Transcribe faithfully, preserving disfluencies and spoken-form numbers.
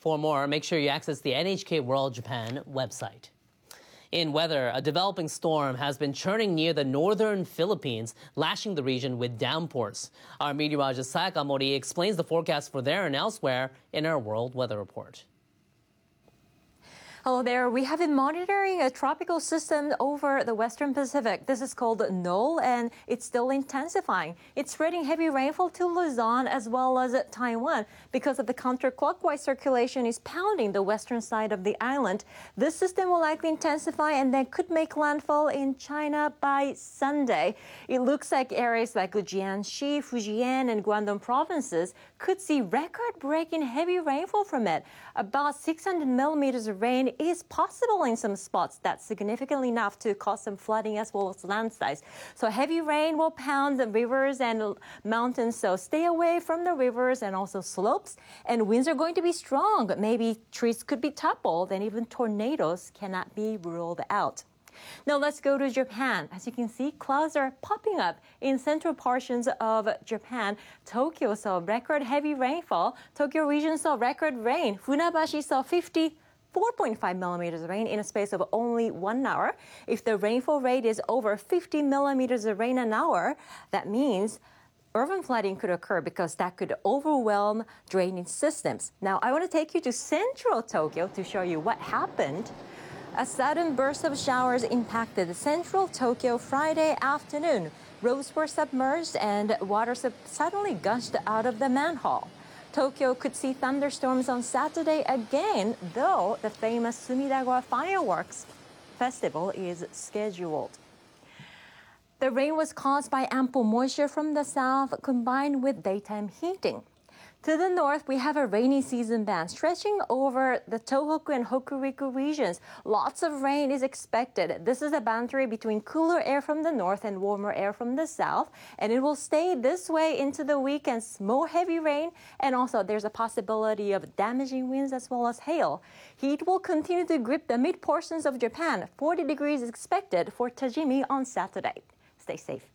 For more, make sure you access the N H K World Japan website. In weather, a developing storm has been churning near the northern Philippines, lashing the region with downpours. Our meteorologist Sayaka Mori explains the forecast for there and elsewhere in our World Weather Report. Hello there. We have been monitoring a tropical system over the Western Pacific. This is called Knoll, and it's still intensifying. It's spreading heavy rainfall to Luzon as well as Taiwan because of the counterclockwise circulation is pounding the western side of the island. This system will likely intensify and then could make landfall in China by Sunday. It looks like areas like Jiangxi, Fujian, and Guangdong provinces could see record-breaking heavy rainfall from it. About six hundred millimeters of rain is possible in some spots. That's significantly enough to cause some flooding as well as landslides. So heavy rain will pound the rivers and mountains, so stay away from the rivers and also slopes. And winds are going to be strong. Maybe trees could be toppled and even tornadoes cannot be ruled out. Now let's go to Japan. As you can see, clouds are popping up in central portions of Japan. Tokyo saw record heavy rainfall. Tokyo region saw record rain. Funabashi saw fifty-four point five millimeters of rain in a space of only one hour. If the rainfall rate is over fifty millimeters of rain an hour, that means urban flooding could occur because that could overwhelm drainage systems. Now, I want to take you to central Tokyo to show you what happened. A sudden burst of showers impacted central Tokyo Friday afternoon. Roads were submerged and water suddenly gushed out of the manhole. Tokyo could see thunderstorms on Saturday again, though the famous Sumidagawa fireworks festival is scheduled. The rain was caused by ample moisture from the south combined with daytime heating. To the north, we have a rainy season band stretching over the Tohoku and Hokuriku regions. Lots of rain is expected. This is a boundary between cooler air from the north and warmer air from the south, and it will stay this way into the weekend. More heavy rain, and also there's a possibility of damaging winds as well as hail. Heat will continue to grip the mid portions of Japan. forty degrees is expected for Tajimi on Saturday. Stay safe.